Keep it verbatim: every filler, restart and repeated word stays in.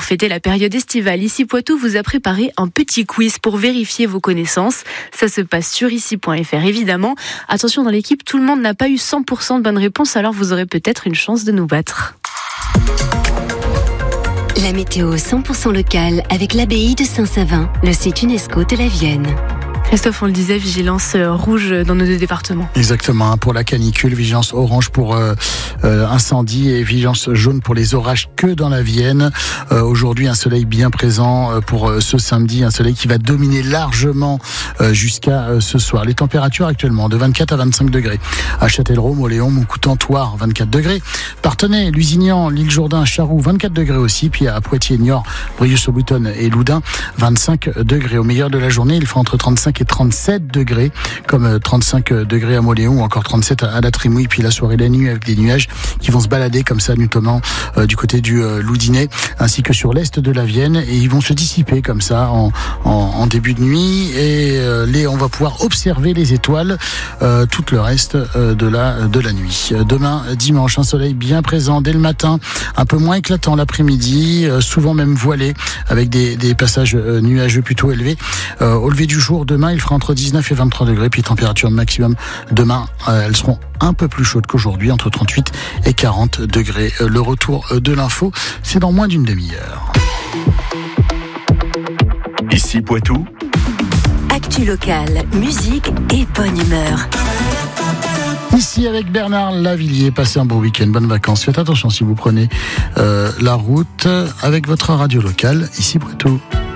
fêter la période estivale, Ici Poitou vous a préparé un petit quiz pour vérifier vos connaissances. Ça se passe sur ici point f r évidemment. Attention, dans l'équipe, tout le monde n'a pas eu cent pour cent de bonnes réponses, alors vous aurez peut-être une chance de nous battre. La météo cent pour cent locale avec l'abbaye de Saint-Savin, le site UNESCO de la Vienne. Christophe, on le disait, vigilance rouge dans nos deux départements. Exactement, pour la canicule, vigilance orange pour euh, euh, incendie et vigilance jaune pour les orages que dans la Vienne. Euh, aujourd'hui, un soleil bien présent euh, pour euh, ce samedi, un soleil qui va dominer largement euh, jusqu'à euh, ce soir. Les températures actuellement de vingt-quatre à vingt-cinq degrés. À Châtellerault, Moléon, Montcoutan, Thouars, vingt-quatre degrés. Parthenay, Lusignan, l'île Jourdain, Charroux, vingt-quatre degrés aussi. Puis à Poitiers, Niort, Briouze-sur-Boutonne et Loudun, vingt-cinq degrés. Au meilleur de la journée, il fera entre trente-cinq et trente-sept degrés, comme trente-cinq degrés à Moléon ou encore trente-sept à la Trémouille. Puis la soirée, la nuit avec des nuages qui vont se balader comme ça, notamment euh, du côté du euh, Loudinet, ainsi que sur l'est de la Vienne, et ils vont se dissiper comme ça en, en, en début de nuit, et euh, les, on va pouvoir observer les étoiles euh, tout le reste euh, de la de la nuit. Demain, dimanche, un soleil bien présent dès le matin, un peu moins éclatant l'après-midi, euh, souvent même voilé, avec des, des passages euh, nuageux plutôt élevés. Euh, au lever du jour, demain, il fera entre dix-neuf et vingt-trois degrés, puis température maximum demain, euh, elles seront un peu plus chaudes qu'aujourd'hui, entre trente-huit et quarante degrés. Euh, le retour de l'info, c'est dans moins d'une demi-heure. Ici Poitou. Actu locale, musique et bonne humeur. Ici avec Bernard Lavillier, passez un bon week-end, bonnes vacances. Faites attention si vous prenez euh, la route avec votre radio locale, Ici Poitou.